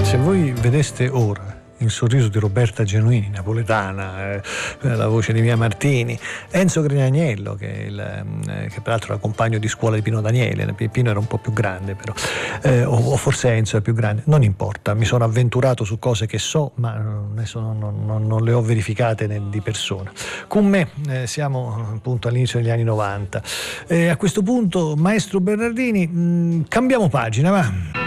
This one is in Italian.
Se voi vedeste ora il sorriso di Roberta Genuini, napoletana, la voce di Mia Martini, Enzo Grignaniello, che peraltro era compagno di scuola di Pino Daniele. Pino era un po' più grande, però, o forse Enzo è più grande, non importa. Mi sono avventurato su cose che so, ma adesso non le ho verificate di persona. Con me siamo appunto all'inizio degli anni 90. A questo punto, maestro Bernardini, cambiamo pagina, va?